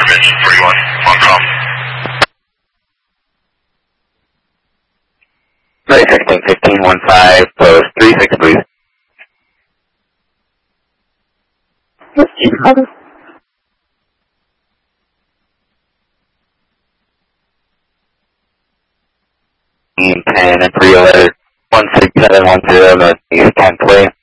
engine 31, on com. 1615, post 36, please. 10 and 3 letter 16710, Northeast 10 play.